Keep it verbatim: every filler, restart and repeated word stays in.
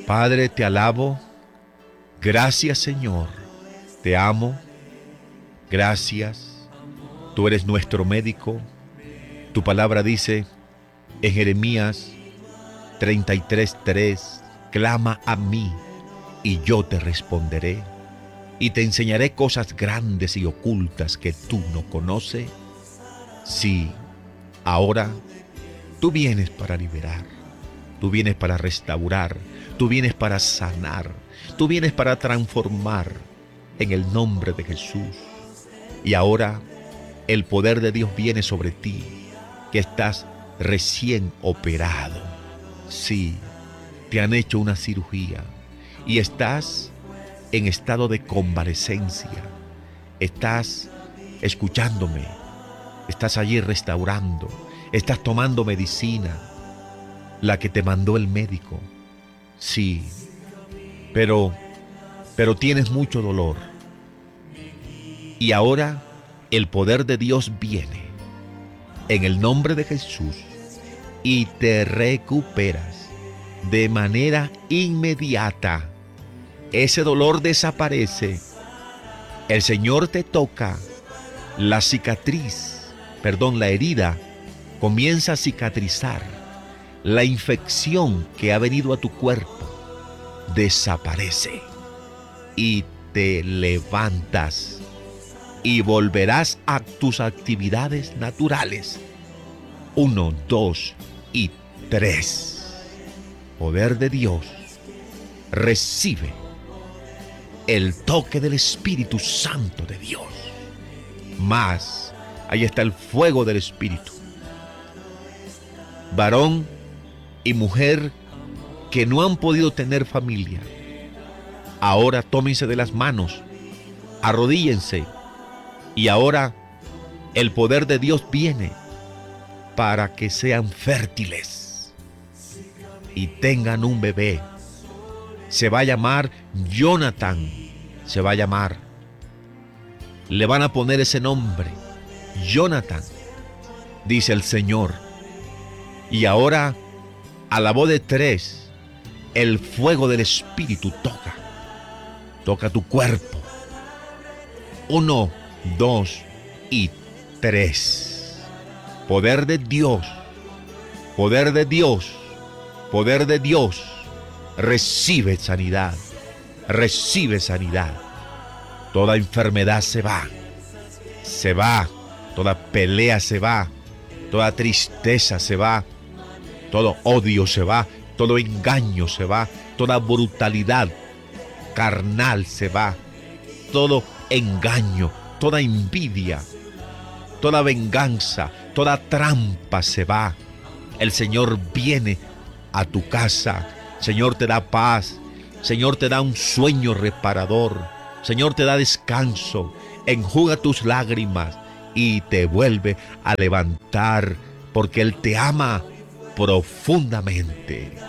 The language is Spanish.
Padre, te alabo. Gracias, Señor. Te amo. Gracias. Tú eres nuestro médico. Tu palabra dice en Jeremías treinta y tres, tres, clama a mí y yo te responderé y te enseñaré cosas grandes y ocultas que tú no conoces. Sí, ahora tú vienes para liberar, tú vienes para restaurar, tú vienes para sanar, tú vienes para transformar en el nombre de Jesús. Y ahora el poder de Dios viene sobre ti, que estás recién operado. Sí, te han hecho una cirugía y estás en estado de convalecencia. Estás escuchándome, estás allí restaurando, estás tomando medicina, la que te mandó el médico. Sí, pero, pero tienes mucho dolor. Y ahora el poder de Dios viene en el nombre de Jesús y te recuperas de manera inmediata. Ese dolor desaparece. El Señor te toca. La cicatriz, perdón, la herida comienza a cicatrizar. La infección que ha venido a tu cuerpo desaparece y te levantas y volverás a tus actividades naturales. Uno, dos y tres. Poder de Dios. Recibe el toque del Espíritu Santo de Dios. Más, ahí está el fuego del Espíritu. Varón y mujer que no han podido tener familia, ahora tómense de las manos, arrodíllense, y ahora el poder de Dios viene para que sean fértiles y tengan un bebé. Se va a llamar Jonathan, se va a llamar. Le van a poner ese nombre, Jonathan, dice el Señor. Y ahora, a la voz de tres, el fuego del Espíritu toca, toca tu cuerpo. Uno, dos y tres. Poder de Dios, poder de Dios, poder de Dios. Recibe sanidad, recibe sanidad. Toda enfermedad se va, se va. Toda pelea se va, toda tristeza se va, todo odio se va, todo engaño se va, toda brutalidad carnal se va, todo engaño, toda envidia, toda venganza, toda trampa se va. El Señor viene a tu casa. Señor te da paz, Señor te da un sueño reparador, Señor te da descanso, enjuga tus lágrimas y te vuelve a levantar porque Él te ama profundamente.